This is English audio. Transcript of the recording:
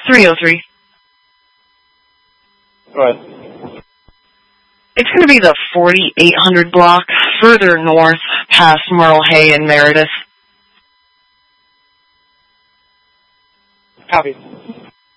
303. Go ahead. It's going to be the 4800 block, further north past Merle Hay and Meredith. Copy.